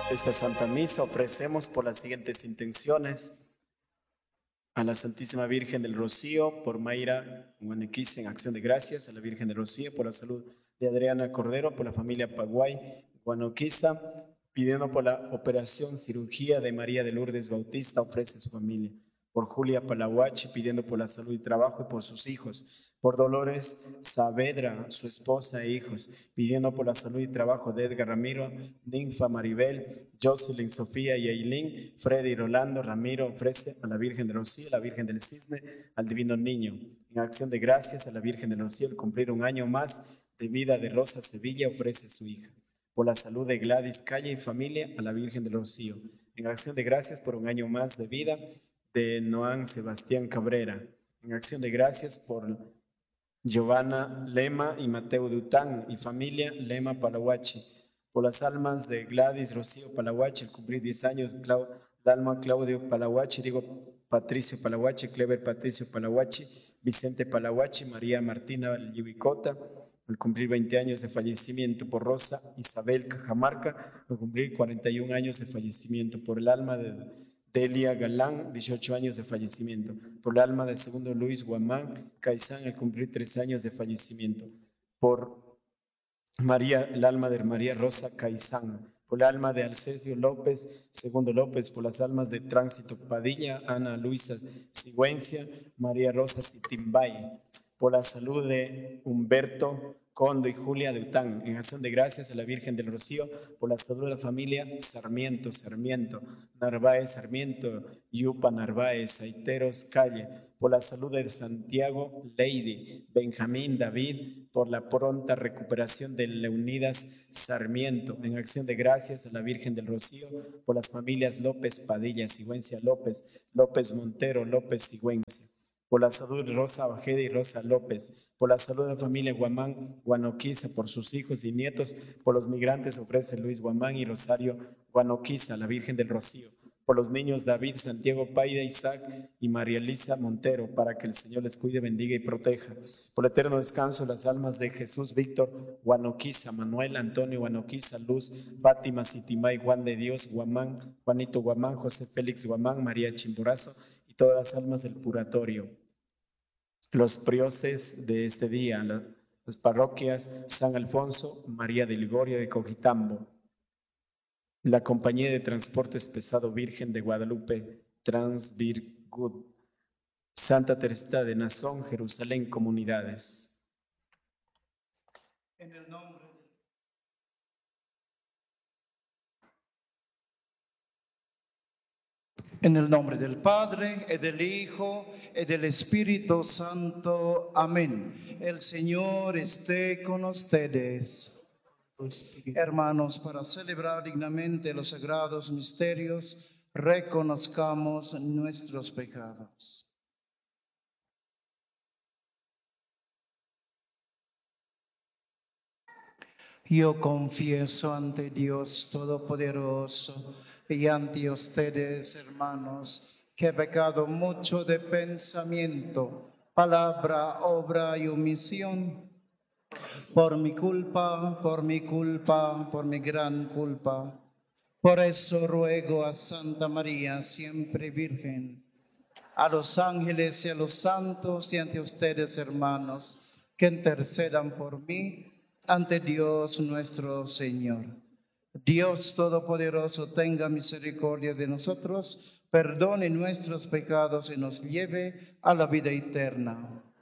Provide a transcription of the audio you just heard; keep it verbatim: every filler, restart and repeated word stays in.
Esta Santa Misa ofrecemos por las siguientes intenciones: a la Santísima Virgen del Rocío, por Mayra Guanequis en acción de gracias; a la Virgen del Rocío, por la salud de Adriana Cordero; por la familia Paguay Guanoquiza, pidiendo por la operación cirugía de María de Lourdes Bautista, ofrece su familia; por Julia Palahuachi, pidiendo por la salud y trabajo y por sus hijos; por Dolores Saavedra, su esposa e hijos, pidiendo por la salud y trabajo de Edgar Ramiro, Ninfa Maribel, Jocelyn, Sofía y Ailín; Freddy Rolando Ramiro ofrece a la Virgen de Rocío, a la Virgen del Cisne, al Divino Niño. En acción de gracias a la Virgen de Rocío, al cumplir un año más de vida de Rosa Sevilla, ofrece su hija; por la salud de Gladys Calle y familia, a la Virgen del Rocío. En acción de gracias por un año más de vida de Noán Sebastián Cabrera. En acción de gracias por Giovanna Lema y Mateo Dután y familia Lema Palahuachi. Por las almas de Gladys Rocío Palahuachi, al cumplir diez años, Clau, Dalma Claudio Palahuachi, digo Patricio Palahuachi, Clever Patricio Palahuachi, Vicente Palahuachi, María Martina Lluvicota, al cumplir veinte años de fallecimiento; por Rosa Isabel Cajamarca, al cumplir cuarenta y un años de fallecimiento; por el alma de Delia Galán, dieciocho años de fallecimiento; por el alma de segundo Luis Guamán Caizán, al cumplir tres años de fallecimiento; por María, el alma de María Rosa Caizán; por el alma de Alcesio López, segundo López; por las almas de Tránsito Padilla, Ana Luisa Sigüencia, María Rosa Sitimbay; por la salud de Humberto Condo y Julia Dután. En acción de gracias a la Virgen del Rocío, por la salud de la familia Sarmiento, Sarmiento, Narváez, Sarmiento, Yupa, Narváez, Aiteros, Calle; por la salud de Santiago, Lady, Benjamín, David; por la pronta recuperación de Leonidas Sarmiento. En acción de gracias a la Virgen del Rocío, por las familias López Padilla, Sigüencia López, López Montero, López Sigüencia; por la salud de Rosa Bajeda y Rosa López; por la salud de la familia Guamán Guanoquiza, por sus hijos y nietos; por los migrantes ofrece Luis Guamán y Rosario Guanoquiza, la Virgen del Rocío; por los niños David, Santiago Paida, Isaac y María Elisa Montero, para que el Señor les cuide, bendiga y proteja; por eterno descanso las almas de Jesús Víctor Guanoquiza, Manuel Antonio Guanoquiza, Luz, Fátima Sitimay, Juan de Dios Guamán, Juanito Guamán, José Félix Guamán, María Chimborazo y todas las almas del purgatorio. Los prioses de este día, las parroquias San Alfonso, María de Ligorio de Cojitambo, la Compañía de Transportes Pesado Virgen de Guadalupe, Transvirgud, Santa Teresita de Nazón, Jerusalén, Comunidades. En el nombre En el nombre del Padre, y del Hijo, y del Espíritu Santo. Amén. El Señor esté con ustedes. Hermanos, para celebrar dignamente los sagrados misterios, reconozcamos nuestros pecados. Yo confieso ante Dios Todopoderoso y ante ustedes, hermanos, que he pecado mucho de pensamiento, palabra, obra y omisión. Por mi culpa, por mi culpa, por mi gran culpa. Por eso ruego a Santa María, siempre Virgen, a los ángeles y a los santos y ante ustedes, hermanos, que intercedan por mí ante Dios nuestro Señor. Dios Todopoderoso tenga misericordia de nosotros, perdone nuestros pecados y nos lleve a la vida eterna.